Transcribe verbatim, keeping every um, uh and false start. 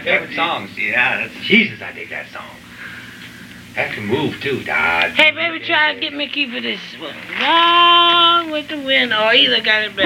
favorite songs. Yeah, that's Jesus. I dig that song. That can move too, Dad. Hey, baby, try to get me a key for this one. Gone with the wind, or either got it back.